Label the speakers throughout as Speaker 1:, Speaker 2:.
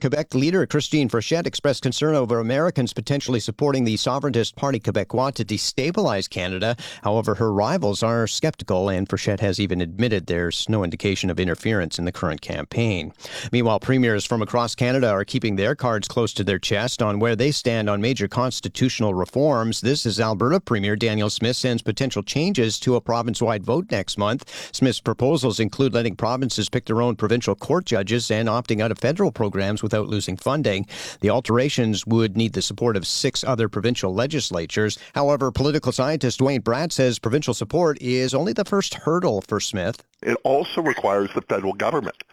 Speaker 1: Quebec leader Christine Frechette expressed concern over Americans potentially supporting the Sovereigntist Parti Québécois to destabilize Canada. However, her rivals are skeptical, and Frechette has even admitted there's no indication of interference in the current campaign. Meanwhile, premiers from across Canada are keeping their cards close to their chest on where they stand on major constitutional reforms. This is Alberta Premier Danielle Smith sends potential changes to a province-wide vote next month. Smith's proposals include letting provinces pick their own provincial court judges and opting out of federal programs without losing funding. The alterations would need the support of 6 other provincial legislatures. However, political scientist Dwayne Bratt says provincial support is only the first hurdle for Smith.
Speaker 2: It also requires the federal government.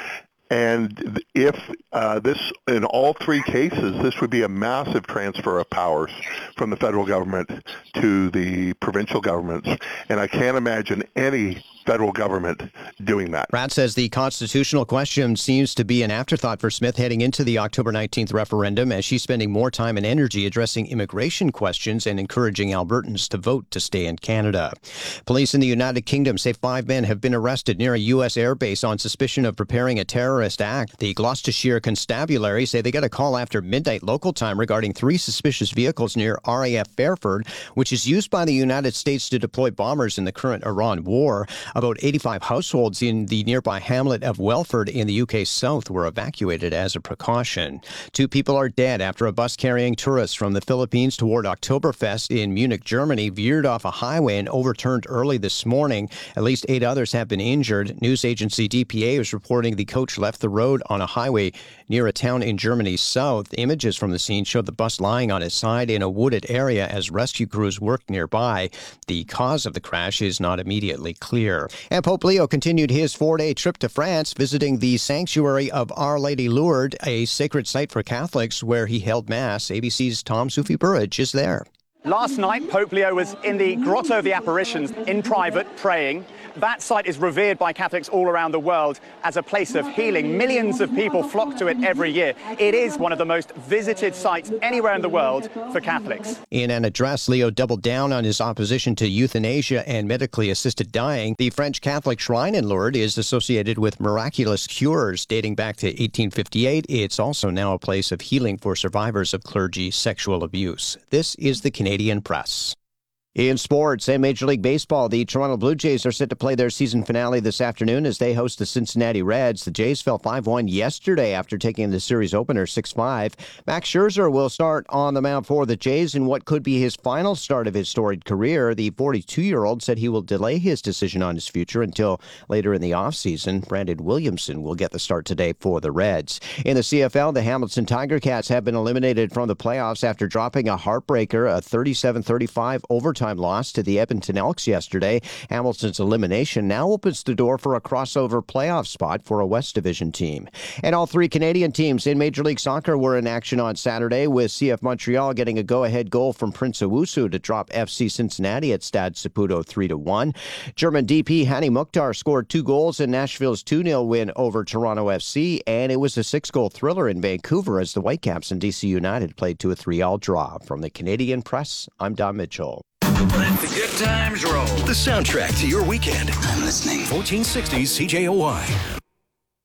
Speaker 2: And if this, in all 3 cases, this would be a massive transfer of powers from the federal government to the provincial governments. And I can't imagine any federal government doing that.
Speaker 1: Bratt says the constitutional question seems to be an afterthought for Smith heading into the October 19th referendum, as she's spending more time and energy addressing immigration questions and encouraging Albertans to vote to stay in Canada. Police in the United Kingdom say 5 men have been arrested near a U.S. airbase on suspicion of preparing a terrorist act. The Gloucestershire Constabulary say they got a call after midnight local time regarding 3 suspicious vehicles near RAF Fairford, which is used by the United States to deploy bombers in the current Iran war. About 85 households in the nearby hamlet of Welford in the UK south were evacuated as a precaution. 2 people are dead after a bus carrying tourists from the Philippines toward Oktoberfest in Munich, Germany, veered off a highway and overturned early this morning. At least 8 others have been injured. News agency DPA is reporting the coach left the road on a highway near a town in Germany's south. Images from the scene showed the bus lying on its side in a wooded area as rescue crews worked nearby. The cause of the crash is not immediately clear. And Pope Leo continued his 4-day trip to France, visiting the sanctuary of Our Lady Lourdes, a sacred site for Catholics where he held Mass. ABC's Tom Sufi Burridge is there.
Speaker 3: Last night, Pope Leo was in the Grotto of the Apparitions in private praying. That site is revered by Catholics all around the world as a place of healing. Millions of people flock to it every year. It is one of the most visited sites anywhere in the world for Catholics.
Speaker 1: In an address, Leo doubled down on his opposition to euthanasia and medically assisted dying. The French Catholic shrine in Lourdes is associated with miraculous cures dating back to 1858. It's also now a place of healing for survivors of clergy sexual abuse. This is the Canadian Press. In sports and Major League Baseball, the Toronto Blue Jays are set to play their season finale this afternoon as they host the Cincinnati Reds. The Jays fell 5-1 yesterday after taking the series opener 6-5. Max Scherzer will start on the mound for the Jays in what could be his final start of his storied career. The 42-year-old said he will delay his decision on his future until later in the offseason. Brandon Williamson will get the start today for the Reds. In the CFL, the Hamilton Tiger Cats have been eliminated from the playoffs after dropping a heartbreaker, a 37-35 overtime loss to the Edmonton Elks yesterday. Hamilton's elimination now opens the door for a crossover playoff spot for a West Division team. And all 3 Canadian teams in Major League Soccer were in action on Saturday, with CF Montreal getting a go-ahead goal from Prince Owusu to drop FC Cincinnati at Stade Saputo 3-1. German DP Hani Mukhtar scored 2 goals in Nashville's 2-0 win over Toronto FC, and it was a 6-goal thriller in Vancouver as the Whitecaps and DC United played to a 3-3 draw. From the Canadian Press, I'm Don Mitchell.
Speaker 4: Let the good times roll.
Speaker 5: The soundtrack to your weekend.
Speaker 4: I'm listening.
Speaker 5: 1460 CJOY.